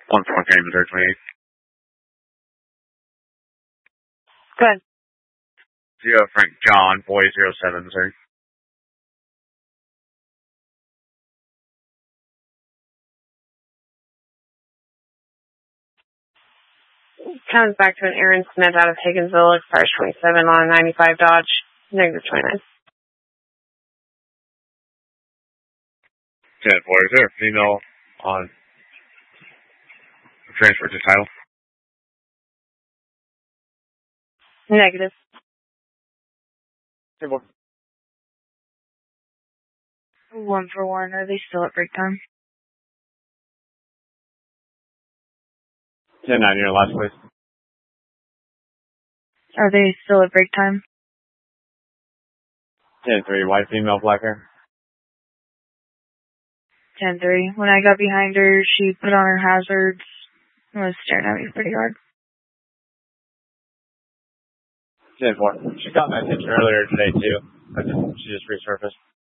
1-4 Canyon, Missouri 28. Good. 0 Frank John, boy 07, Missouri. Comes back to an Aaron Smith out of Higginsville, expires 27 on a 95 Dodge, negative 29. 10-4, is there a female on transfer to title? Negative. 10-4. 1-1. Are they still at break time? 10-9, your last place. Are they still at break time? 10-3, white female, black hair. 10-3. When I got behind her, she put on her hazards and was staring at me pretty hard. 10-4. She got my attention earlier today, too. She just resurfaced.